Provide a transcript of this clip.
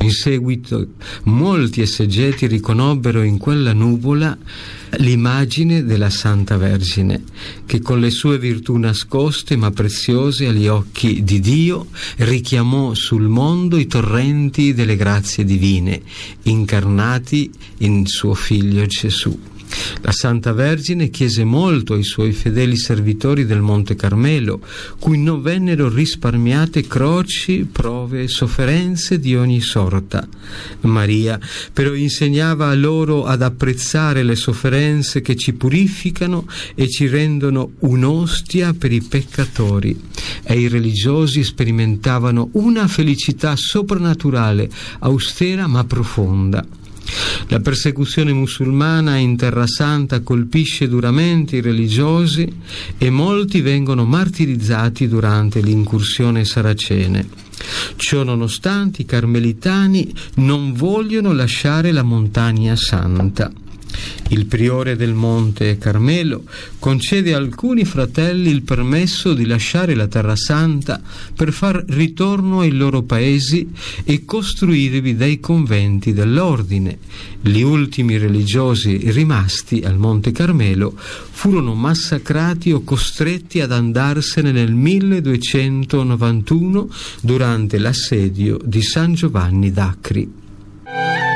In seguito molti esegeti riconobbero in quella nuvola l'immagine della Santa Vergine, che con le sue virtù nascoste ma preziose agli occhi di Dio richiamò sul mondo i torrenti delle grazie divine, incarnati in suo Figlio Gesù. La Santa Vergine chiese molto ai suoi fedeli servitori del Monte Carmelo, cui non vennero risparmiate croci, prove e sofferenze di ogni sorta. Maria però insegnava a loro ad apprezzare le sofferenze che ci purificano e ci rendono un'ostia per i peccatori, e i religiosi sperimentavano una felicità soprannaturale, austera ma profonda. La persecuzione musulmana in Terra Santa colpisce duramente i religiosi e molti vengono martirizzati durante l'incursione saracene. Ciò nonostante, i carmelitani non vogliono lasciare la montagna santa. Il priore del Monte Carmelo concede a alcuni fratelli il permesso di lasciare la Terra Santa per far ritorno ai loro paesi e costruirvi dei conventi dell'ordine. Gli ultimi religiosi rimasti al Monte Carmelo furono massacrati o costretti ad andarsene nel 1291 durante l'assedio di San Giovanni d'Acri.